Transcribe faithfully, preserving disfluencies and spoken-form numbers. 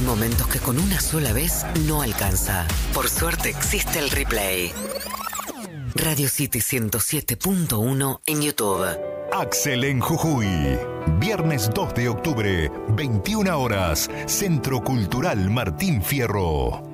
momentos que con una sola vez no alcanza. Por suerte existe el replay. Radio City ciento siete punto uno en YouTube. Axel en Jujuy. Viernes dos de octubre, veintiuna horas. Centro Cultural Martín Fierro.